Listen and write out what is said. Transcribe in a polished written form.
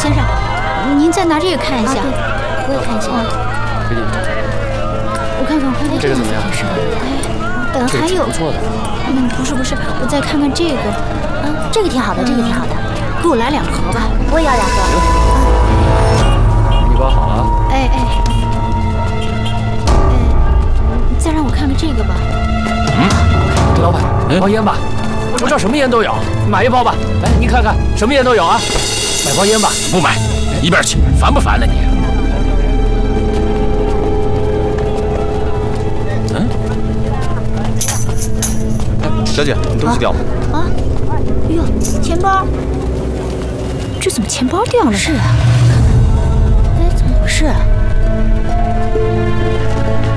先生，您再拿这个看一下。 我也看一下。 给你。 我看看，我看看这个怎么样？ 哎，还有不错的。 不是，我再看看这个。 这个挺好的，这个挺好的。 给我来2盒吧。 我也要2盒。 你包好了。 哎，再让我看看这个吧。 这老板，包烟吧？我这什么烟都有，买1包吧。来，您看看，什么烟都有啊。买包烟吧。 不买，一边去，烦不烦呢你？ 小姐，你东西掉了。 哎呦，钱包！这怎么钱包掉了？ 是啊。哎，怎么回事啊？